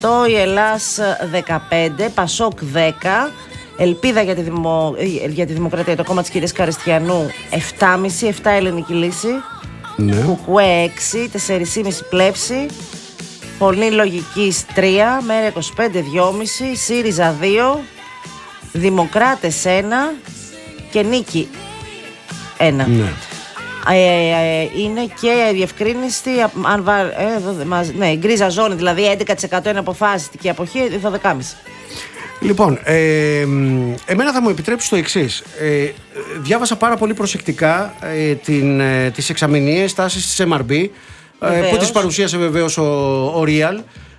η Ελλάς 15, Πασόκ 10, Ελπίδα για τη Δημοκρατία, το κόμμα της κυρίας Καριστιανού 7,5, 7 Ελληνική Λύση, Ναι. Κουκουέ 6, 4,5 Πλεύση, Φωνή Λογικής 3, Μέρα 25 2,5, ΣΥΡΙΖΑ 2, Δημοκράτες 1 και Νίκη 1. Ναι. Είναι και διευκρίνηστη, η γκρίζα ζώνη, δηλαδή 11% είναι αποφάσιστη και η αποχή 12,5. Λοιπόν, εμένα θα μου επιτρέψει το εξής. Διάβασα πάρα πολύ προσεκτικά τις εξαμηνιαίες τάσεις της MRB, που τις παρουσίασε βεβαίως ο Real.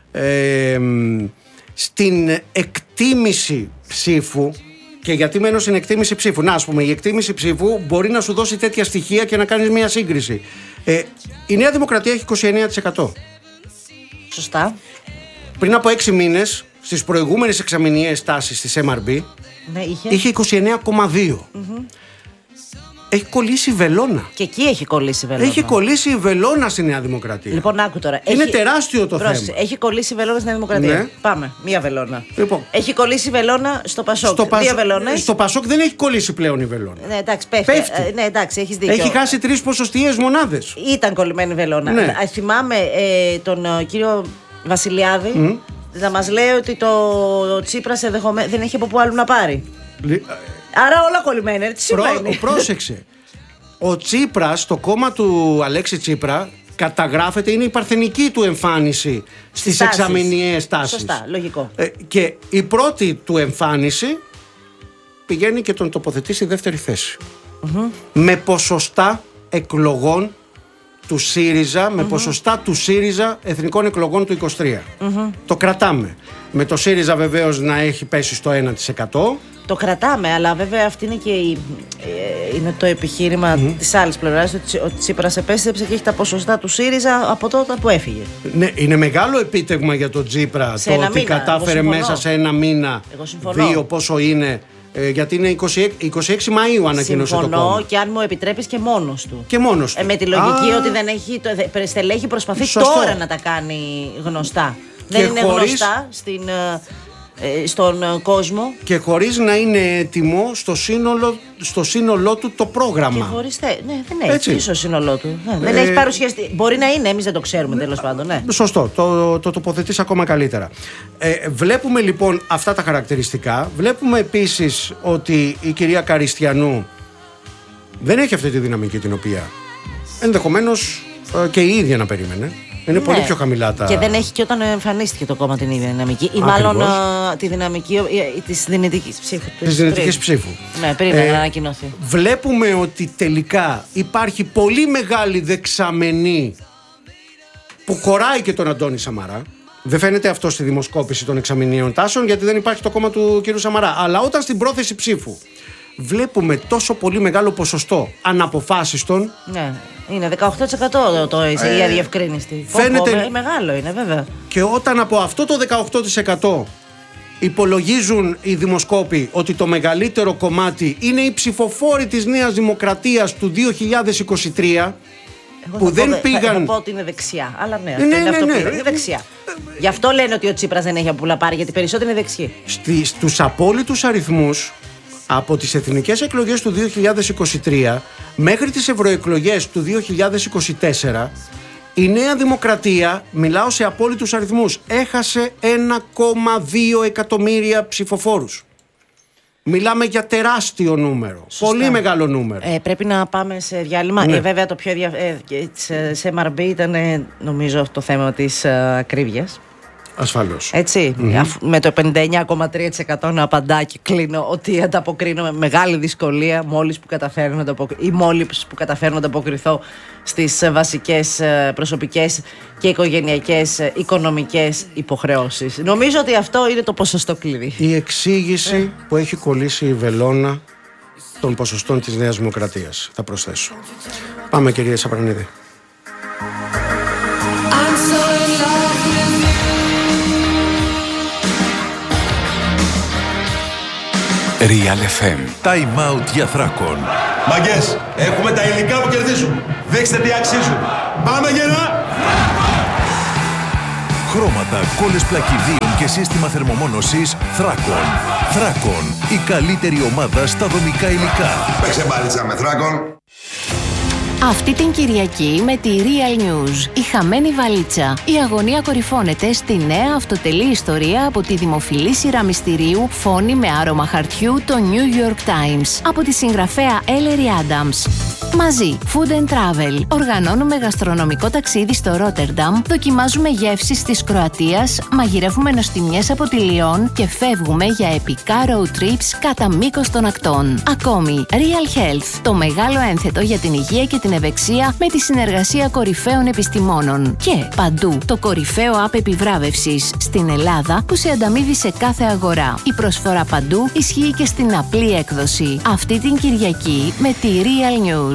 Στην εκτίμηση ψήφου. Και γιατί μένω στην εκτίμηση ψήφου? Να, ας πούμε, η εκτίμηση ψήφου μπορεί να σου δώσει τέτοια στοιχεία και να κάνεις μια σύγκριση. Η Νέα Δημοκρατία έχει 29%. Σωστά. Πριν από 6 μήνες, στις προηγούμενες εξαμηνιαίες τάσεις της MRB, Ναι, είχε 29,2%. Έχει κολλήσει η βελόνα. Και εκεί έχει κολλήσει η βελόνα. Έχει κολλήσει η βελόνα στη Νέα Δημοκρατία. Λοιπόν, άκου τώρα. Είναι τεράστιο το θέμα. Έχει κολλήσει η βελόνα στη Νέα Δημοκρατία. Ναι. Πάμε. Μία βελόνα. Λοιπόν, έχει κολλήσει η βελόνα στο Πασόκ. Δύο βελόνες. Στο Πασόκ δεν έχει κολλήσει πλέον η βελόνα. Ναι, εντάξει, πέφτει. Ναι, εντάξει, έχεις δίκιο. Έχει χάσει 3 ποσοστιαίες μονάδες. Ήταν κολλημένη η βελόνα. Ναι. Θυμάμαι τον κύριο Βασιλιάδη να μας λέει ότι το Τσίπρας δεν έχει από πού άλλου να πάρει. Άρα όλα κολλημένα. Τι σημαίνει? Πρόσεξε. Ο Τσίπρας, το κόμμα του Αλέξη Τσίπρα, καταγράφεται, είναι η παρθενική του εμφάνιση στις εξαμηνιαίες τάσεις. Σωστά, λογικό. Και η πρώτη του εμφάνιση πηγαίνει και τον τοποθετεί στη δεύτερη θέση. Με ποσοστά εκλογών του ΣΥΡΙΖΑ, με ποσοστά του ΣΥΡΙΖΑ εθνικών εκλογών του 23. Το κρατάμε. Με το ΣΥΡΙΖΑ βεβαίως να έχει πέσει στο 1%. Το κρατάμε, αλλά βέβαια αυτή είναι και είναι το επιχείρημα της άλλης πλευράς, ότι ο Τσίπρας επέστρεψε και έχει τα ποσοστά του ΣΥΡΙΖΑ από τότε που έφυγε. Ναι, είναι μεγάλο επίτευγμα για τον Τσίπρα το ότι μήνα, κατάφερε μέσα σε ένα μήνα, 2 πόσο είναι, γιατί είναι 26 Μαΐου ανακοίνωσε το κόμμα. Συμφωνώ, και αν μου επιτρέπεις και μόνος του. Και μόνος του. Με τη λογική ότι δεν έχει, στελέχη προσπαθεί τώρα να τα κάνει γνωστά. Δεν είναι γνωστά στον κόσμο. Και χωρίς να είναι έτοιμο στο σύνολό του το πρόγραμμα. Και χωρίς ναι, δεν έχει στο σύνολό του. Δεν έχει παρουσιαστεί. Μπορεί να είναι, εμείς δεν το ξέρουμε τέλος πάντων. Ναι. Σωστό, το τοποθετείς ακόμα καλύτερα. Βλέπουμε λοιπόν αυτά τα χαρακτηριστικά. Βλέπουμε επίσης ότι η κυρία Καριστιανού δεν έχει αυτή τη δυναμική την οποία ενδεχομένως και η ίδια να περίμενε. Είναι πολύ πιο χαμηλά τα. Και δεν έχει και όταν εμφανίστηκε το κόμμα την ίδια δυναμική. Ή μάλλον τη δυναμική της δυνητικής ψήφου. Της δυνητικής ψήφου. Ναι, πριν να ανακοινωθεί. Βλέπουμε ότι τελικά υπάρχει πολύ μεγάλη δεξαμενή που χωράει και τον Αντώνη Σαμαρά. Δεν φαίνεται αυτό στη δημοσκόπηση των εξαμηνιαίων τάσεων, γιατί δεν υπάρχει το κόμμα του κ. Σαμαρά. Αλλά όταν στην πρόθεση ψήφου βλέπουμε τόσο πολύ μεγάλο ποσοστό αναποφάσιστων. Ναι, είναι 18% η αδιευκρίνηστη. Φαίνεται μεγάλο είναι, βέβαια. Και όταν από αυτό το 18% υπολογίζουν οι δημοσκόποι ότι το μεγαλύτερο κομμάτι είναι οι ψηφοφόροι της Νέας Δημοκρατίας του 2023, που δεν πήγαν. Θα πω ότι είναι δεξιά. Αλλά ναι, είναι δεξιά. Γι' αυτό λένε ότι ο Τσίπρας δεν έχει από πού να πάρει, γιατί περισσότεροι είναι δεξιοί. Στους απόλυτους αριθμούς, από τις εθνικές εκλογές του 2023 μέχρι τις ευρωεκλογές του 2024, η Νέα Δημοκρατία, μιλάω σε απόλυτους αριθμούς, έχασε 1,2 εκατομμύρια ψηφοφόρους. Μιλάμε για τεράστιο νούμερο. Σωστά. Πολύ μεγάλο νούμερο. Πρέπει να πάμε σε διάλειμμα. Ναι. Βέβαια το πιο σε MRB ήταν νομίζω το θέμα της ακρίβειας. Ασφαλώς. Έτσι, με το 59,3% να απαντά και κλείνω ότι ανταποκρίνω με μεγάλη δυσκολία μόλις που καταφέρνω να ανταποκριθώ στις βασικές προσωπικές και οικογενειακές οικονομικές υποχρεώσεις. Νομίζω ότι αυτό είναι το ποσοστό κλειδί. Η εξήγηση που έχει κολλήσει η βελόνα των ποσοστών της Νέας Δημοκρατίας, θα προσθέσω. Πάμε, κυρία Σαπρανίδη. Real FM. Time out για Θράκων. Μαγκές, έχουμε τα υλικά που κερδίζουν. Δείξτε τι αξίζουν. Πάμε γερά! χρώματα, κόλλες πλακιδίων και σύστημα θερμομόνωσης Thracon. Thracon, η καλύτερη ομάδα στα δομικά υλικά. Παίξε μπάλιτσα με Thracon. Αυτή την Κυριακή με τη Real News, η χαμένη βαλίτσα. Η αγωνία κορυφώνεται στη νέα αυτοτελή ιστορία από τη δημοφιλή σειρά μυστηρίου Φόνη με άρωμα χαρτιού, το New York Times, από τη συγγραφέα Ellery Adams. Μαζί, Food and Travel. Οργανώνουμε γαστρονομικό ταξίδι στο Ρότερνταμ, δοκιμάζουμε γεύσεις της Κροατίας, μαγειρεύουμε νοστιμιές από τη Λιόν και φεύγουμε για επικά road trips κατά μήκος των ακτών. Ακόμη, Real Health, το μεγάλο ένθετο για την υγεία και την ευεξία με τη συνεργασία κορυφαίων επιστημόνων. Και παντού, το κορυφαίο app επιβράβευσης στην Ελλάδα που σε ανταμείβει σε κάθε αγορά. Η προσφορά παντού ισχύει και στην απλή έκδοση. Αυτή την Κυριακή με τη Real News.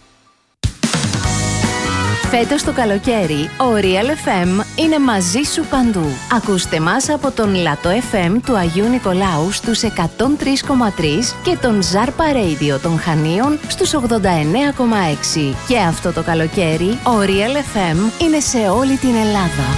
Φέτος το καλοκαίρι, ο Real FM είναι μαζί σου παντού. Ακούστε μας από τον Λατό FM του Αγίου Νικολάου στους 103,3 και τον Ζάρπα Radio των Χανίων στους 89,6. Και αυτό το καλοκαίρι, ο Real FM είναι σε όλη την Ελλάδα.